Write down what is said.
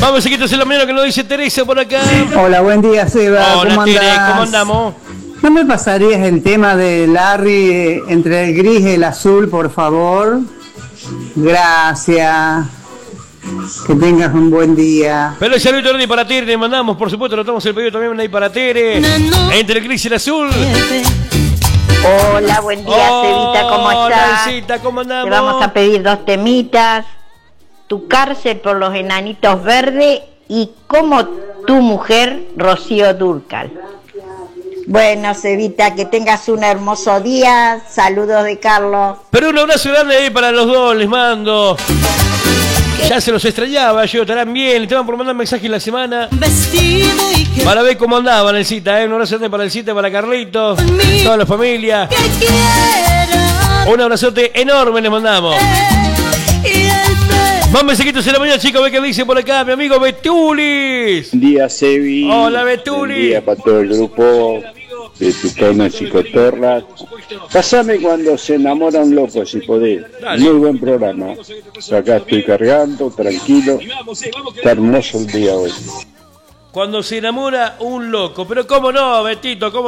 Vamos, chiquitos, en la mañana que nos dice Teresa por acá. Hola, buen día, Seba. Hola, ¿Cómo Tere, andás? ¿cómo andamos? ¿No me pasarías el tema de Larry entre el gris y el azul, por favor? Gracias. Que tengas un buen día. Pero el saludo grande para Tere, le mandamos, por supuesto, lo tomamos el pedido también ahí para Tere. Entre el gris y el azul. Hola, buen día, Cevita, ¿cómo estás? Hola, Cita, ¿cómo andamos? Te vamos a pedir 2 temitas. Tu cárcel por los enanitos verdes y como tu mujer, Rocío Dúrcal. Bueno, Cevita, que tengas un hermoso día. Saludos de Carlos. Pero un abrazo grande ahí para los dos, les mando. Ya se los extrañaba, yo estarán bien, estaban por mandar mensaje en la semana. Para ver cómo andaban el Cita, un abrazo grande para el Cita, para Carlitos, toda la familia. Un abrazote enorme les mandamos. Más mensajitos en la mañana, chicos, ve que dice por acá mi amigo Betulis. Buen día, Sebi. Hola, Betulis. Buen día para todo el grupo de Tucano Chicotorra. Pásame cuando se enamora un loco, si podés. Dale. Muy buen programa. Acá estoy cargando, tranquilo. Está hermoso el día hoy. Cuando se enamora un loco, pero cómo no, Betito, cómo